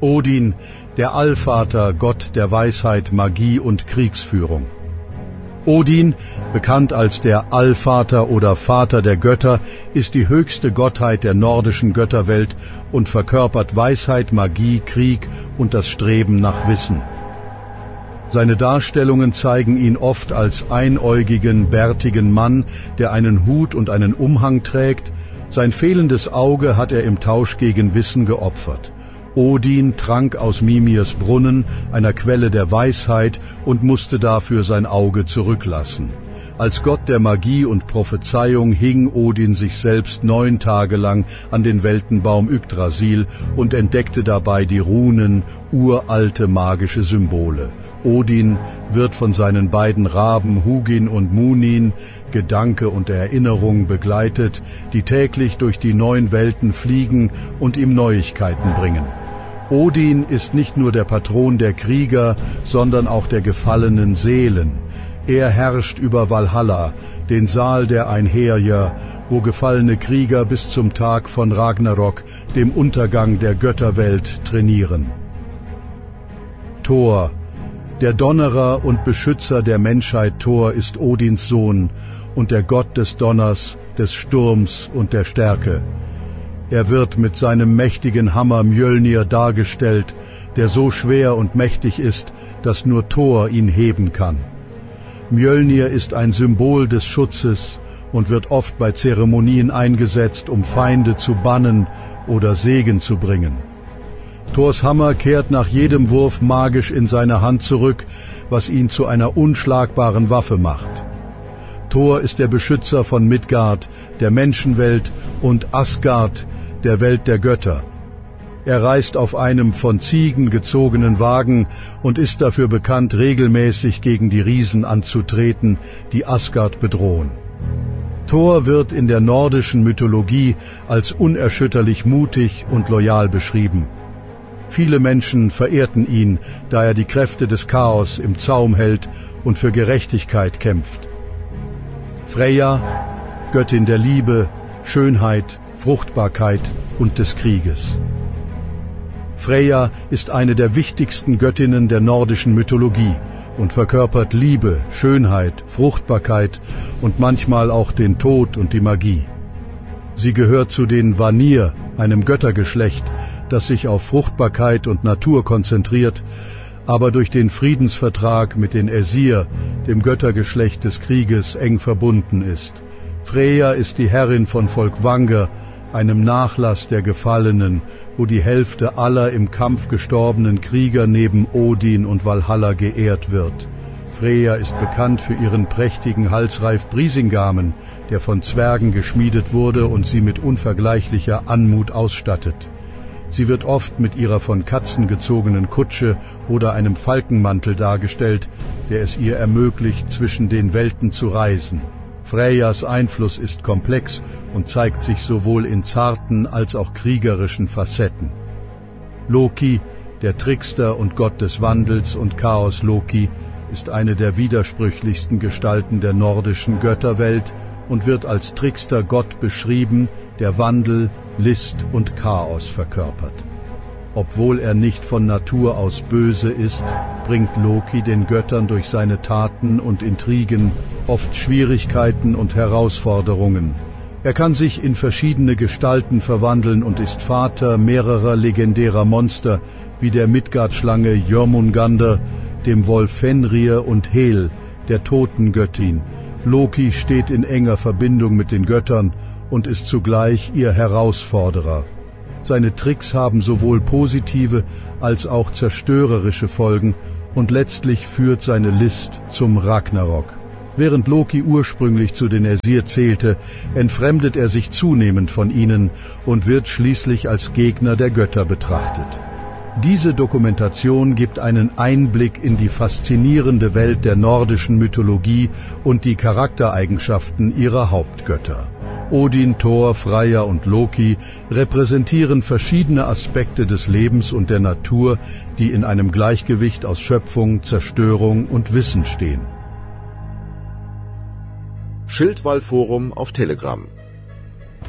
Odin, der Allvater, Gott der Weisheit, Magie und Kriegsführung. Odin, bekannt als der Allvater oder Vater der Götter, ist die höchste Gottheit der nordischen Götterwelt und verkörpert Weisheit, Magie, Krieg und das Streben nach Wissen. Seine Darstellungen zeigen ihn oft als einäugigen, bärtigen Mann, der einen Hut und einen Umhang trägt. Sein fehlendes Auge hat er im Tausch gegen Wissen geopfert. Odin trank aus Mimirs Brunnen, einer Quelle der Weisheit, und musste dafür sein Auge zurücklassen. Als Gott der Magie und Prophezeiung hing Odin sich selbst 9 Tage lang an den Weltenbaum Yggdrasil und entdeckte dabei die Runen, uralte magische Symbole. Odin wird von seinen beiden Raben Hugin und Munin, Gedanke und Erinnerung, begleitet, die täglich durch die 9 Welten fliegen und ihm Neuigkeiten bringen. Odin ist nicht nur der Patron der Krieger, sondern auch der gefallenen Seelen. Er herrscht über Valhalla, den Saal der Einherjer, wo gefallene Krieger bis zum Tag von Ragnarok, dem Untergang der Götterwelt, trainieren. Thor, der Donnerer und Beschützer der Menschheit Thor, ist Odins Sohn und der Gott des Donners, des Sturms und der Stärke. Er wird mit seinem mächtigen Hammer Mjölnir dargestellt, der so schwer und mächtig ist, dass nur Thor ihn heben kann. Mjölnir ist ein Symbol des Schutzes und wird oft bei Zeremonien eingesetzt, um Feinde zu bannen oder Segen zu bringen. Thors Hammer kehrt nach jedem Wurf magisch in seine Hand zurück, was ihn zu einer unschlagbaren Waffe macht. Thor ist der Beschützer von Midgard, der Menschenwelt, und Asgard, der Welt der Götter. Er reist auf einem von Ziegen gezogenen Wagen und ist dafür bekannt, regelmäßig gegen die Riesen anzutreten, die Asgard bedrohen. Thor wird in der nordischen Mythologie als unerschütterlich mutig und loyal beschrieben. Viele Menschen verehrten ihn, da er die Kräfte des Chaos im Zaum hält und für Gerechtigkeit kämpft. Freyja, Göttin der Liebe, Schönheit, Fruchtbarkeit und des Krieges. Freyja ist eine der wichtigsten Göttinnen der nordischen Mythologie und verkörpert Liebe, Schönheit, Fruchtbarkeit und manchmal auch den Tod und die Magie. Sie gehört zu den Vanir, einem Göttergeschlecht, das sich auf Fruchtbarkeit und Natur konzentriert, aber durch den Friedensvertrag mit den Äsir, dem Göttergeschlecht des Krieges, eng verbunden ist. Freyja ist die Herrin von Volk Vanger, einem Nachlass der Gefallenen, wo die Hälfte aller im Kampf gestorbenen Krieger neben Odin und Valhalla geehrt wird. Freyja ist bekannt für ihren prächtigen Halsreif Brisingamen, der von Zwergen geschmiedet wurde und sie mit unvergleichlicher Anmut ausstattet. Sie wird oft mit ihrer von Katzen gezogenen Kutsche oder einem Falkenmantel dargestellt, der es ihr ermöglicht, zwischen den Welten zu reisen. Freyjas Einfluss ist komplex und zeigt sich sowohl in zarten als auch kriegerischen Facetten. Loki, der Trickster und Gott des Wandels, und Chaos Loki, ist eine der widersprüchlichsten Gestalten der nordischen Götterwelt und wird als Trickster-Gott beschrieben, der Wandel, List und Chaos verkörpert. Obwohl er nicht von Natur aus böse ist, bringt Loki den Göttern durch seine Taten und Intrigen oft Schwierigkeiten und Herausforderungen. Er kann sich in verschiedene Gestalten verwandeln und ist Vater mehrerer legendärer Monster, wie der Midgard-Schlange Jörmungandr, dem Wolf Fenrir und Hel, der Totengöttin. Loki steht in enger Verbindung mit den Göttern und ist zugleich ihr Herausforderer. Seine Tricks haben sowohl positive als auch zerstörerische Folgen und letztlich führt seine List zum Ragnarok. Während Loki ursprünglich zu den Äsir zählte, entfremdet er sich zunehmend von ihnen und wird schließlich als Gegner der Götter betrachtet. Diese Dokumentation gibt einen Einblick in die faszinierende Welt der nordischen Mythologie und die Charaktereigenschaften ihrer Hauptgötter. Odin, Thor, Freyja und Loki repräsentieren verschiedene Aspekte des Lebens und der Natur, die in einem Gleichgewicht aus Schöpfung, Zerstörung und Wissen stehen. Schildwall Forum auf Telegram